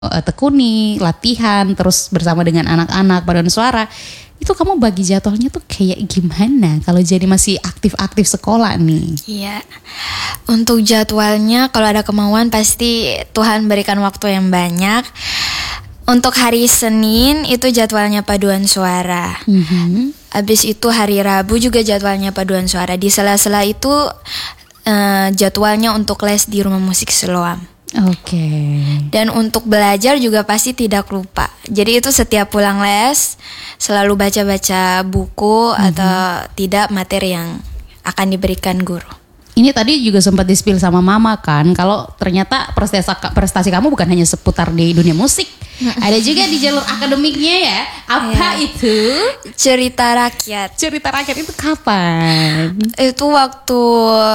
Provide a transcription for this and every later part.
tekuni, latihan, terus bersama dengan anak-anak paduan suara, itu kamu bagi jadwalnya tuh kayak gimana kalau jadi masih aktif-aktif sekolah nih? Iya, untuk jadwalnya kalau ada kemauan pasti Tuhan berikan waktu yang banyak. Untuk hari Senin itu jadwalnya paduan suara. Habis itu hari Rabu juga jadwalnya paduan suara. Di sela-sela itu jadwalnya untuk les di rumah musik Siloam. Oke. Dan untuk belajar juga pasti tidak lupa. Jadi itu setiap pulang les selalu baca-baca buku atau tidak materi yang akan diberikan guru. Ini tadi juga sempat di-spill sama mama kan, kalau ternyata prestasi kamu bukan hanya seputar di dunia musik. Ada juga di jalur akademiknya ya. Apa itu? Cerita rakyat. Cerita rakyat itu kapan? Itu waktu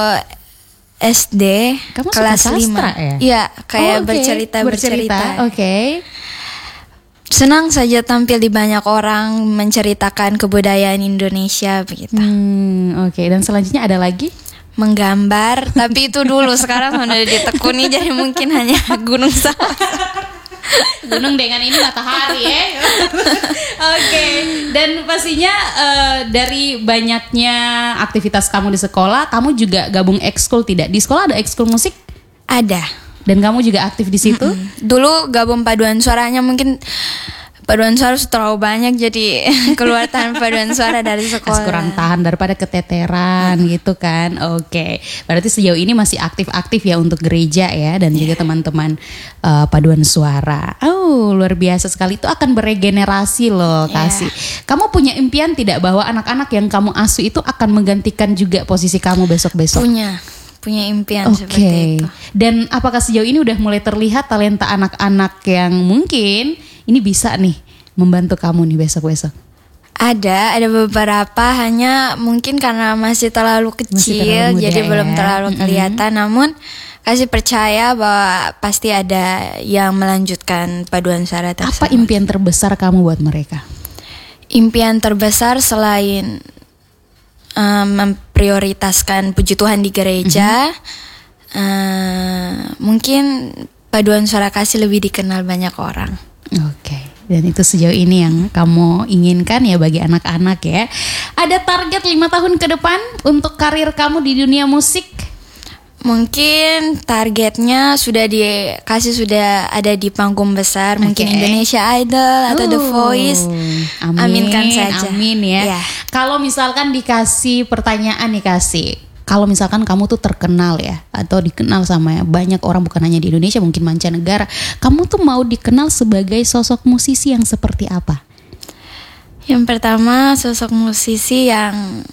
SD. Kamu kelas suka sastra 5 ya? Iya, kayak oke. bercerita. Oke. Senang saja tampil di banyak orang menceritakan kebudayaan Indonesia begitu. Oke. Dan selanjutnya ada lagi? Menggambar, tapi itu dulu, sekarang sudah ditekuni jadi mungkin hanya gunung sawah. Gunung dengan ini matahari ya. Oke. Dan pastinya dari banyaknya aktivitas kamu di sekolah, kamu juga gabung ekskul tidak? Di sekolah ada ekskul musik? Ada. Dan kamu juga aktif di situ? Dulu gabung paduan suaranya, mungkin paduan suara terlalu banyak jadi keluar tahan paduan suara dari sekolah. Kurang tahan daripada keteteran gitu kan. Oke. Berarti sejauh ini masih aktif-aktif ya untuk gereja ya, dan juga teman-teman paduan suara. Oh, luar biasa sekali. Itu akan beregenerasi loh, Kasih. Kamu punya impian tidak bahwa anak-anak yang kamu asuh itu akan menggantikan juga posisi kamu besok-besok? Punya impian seperti itu. Dan apakah sejauh ini udah mulai terlihat talenta anak-anak yang mungkin ini bisa nih membantu kamu nih besok-besok? Ada beberapa, hanya mungkin karena masih terlalu kecil, jadi belum terlalu kelihatan. Namun Kasih percaya bahwa pasti ada yang melanjutkan paduan suara tersebut. Apa impian terbesar kamu buat mereka? Impian terbesar selain memprioritaskan puji Tuhan di gereja, mungkin paduan suara kasih lebih dikenal banyak orang. Oke. Dan itu sejauh ini yang kamu inginkan ya bagi anak-anak ya. Ada target 5 tahun ke depan untuk karir kamu di dunia musik? Mungkin targetnya sudah ada di panggung besar, mungkin Indonesia Idol atau The Voice. Aminkan saja. Amin ya. Kalau misalkan dikasih pertanyaan nih kalau misalkan kamu tuh terkenal ya, atau dikenal sama banyak orang bukan hanya di Indonesia, mungkin mancanegara, kamu tuh mau dikenal sebagai sosok musisi yang seperti apa? Yang pertama, sosok musisi yang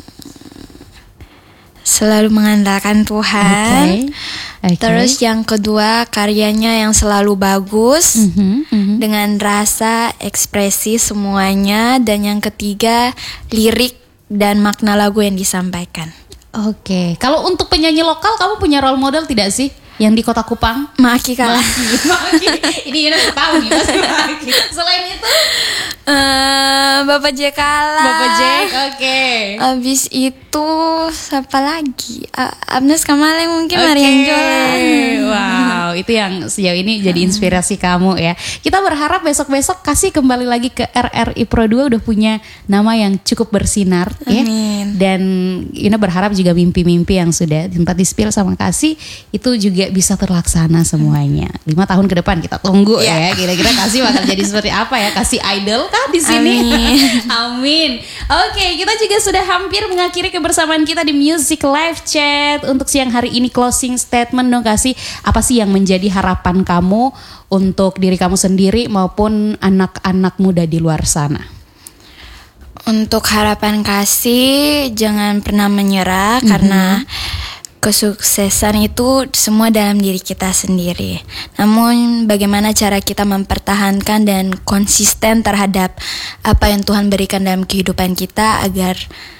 selalu mengandalkan Tuhan. Terus yang kedua, karyanya yang selalu bagus, dengan rasa, ekspresi semuanya. Dan yang ketiga, lirik dan makna lagu yang disampaikan. Oke. Kalau untuk penyanyi lokal, kamu punya role model tidak sih? Yang di Kota Kupang? Maki Kala. Maki. Ini tahu nih pasti Maki. Selain itu? Bapak J Kala. Bapak J, oke. Abis itu siapa lagi? Agnes Kamale mungkin, Marian Jolan. Wow, itu yang sejauh ini jadi inspirasi kamu ya. Kita berharap besok-besok Kasih kembali lagi ke RRI Pro 2 udah punya nama yang cukup bersinar. Amin. Ya. Dan Ina berharap juga mimpi-mimpi yang sudah sempat di-spill sama Kasih itu juga bisa terlaksana semuanya. 5 tahun ke depan kita tunggu ya. Kira-kira Kasih bakal jadi seperti apa ya? Kasih idol kah di sini? Amin. Oke, kita juga sudah hampir mengakhiri kebersamaan kita di Music Live Chat. Untuk siang hari ini closing statement dong Kasih. Apa sih yang menjadi harapan kamu untuk diri kamu sendiri maupun anak-anak muda di luar sana? Untuk harapan Kasih, jangan pernah menyerah karena kesuksesan itu semua dalam diri kita sendiri. Namun bagaimana cara kita mempertahankan dan konsisten terhadap apa yang Tuhan berikan dalam kehidupan kita agar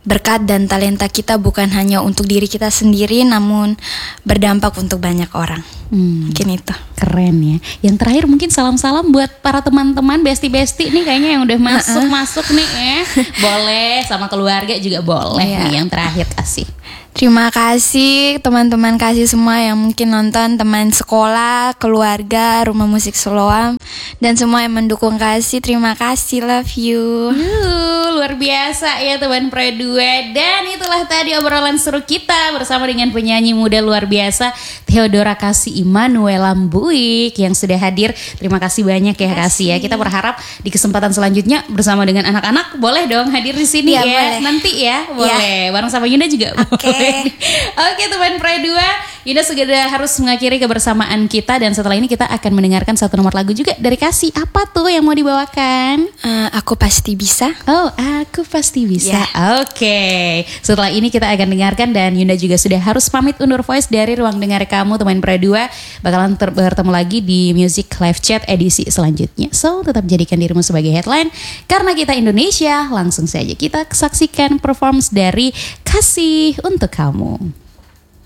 berkat dan talenta kita bukan hanya untuk diri kita sendiri, namun berdampak untuk banyak orang. Mungkin itu. Keren ya. Yang terakhir mungkin salam-salam buat para teman-teman besti-besti nih kayaknya yang udah masuk nih ya. Boleh sama keluarga juga boleh nih yang terakhir kasih. Terima kasih teman-teman kasih semua yang mungkin nonton, teman sekolah, keluarga, Rumah Musik Siloam, dan semua yang mendukung kasih. Terima kasih, love you. Luar biasa ya teman Pro 2. Dan itulah tadi obrolan seru kita bersama dengan penyanyi muda luar biasa Theodora Kasih Immanuela Buik yang sudah hadir. Terima kasih banyak ya Kasih ya. Kita berharap di kesempatan selanjutnya bersama dengan anak-anak boleh dong hadir di sini ya. Boleh. Nanti ya boleh. Bareng sama Yunda juga boleh. Oke teman Pro 2, Yunda segera harus mengakhiri kebersamaan kita dan setelah ini kita akan mendengarkan satu nomor lagu juga dari Kasih. Apa tuh yang mau dibawakan? Aku Pasti Bisa. Oh, Aku Pasti Bisa. Oke. Setelah ini kita akan dengarkan dan Yunda juga sudah harus pamit undur voice dari ruang dengar kamu teman Pro 2. Bakalan bertemu lagi di Music Live Chat edisi selanjutnya. So, tetap jadikan dirimu sebagai headline karena kita Indonesia. Langsung saja kita saksikan performance dari Kasih untuk kamu.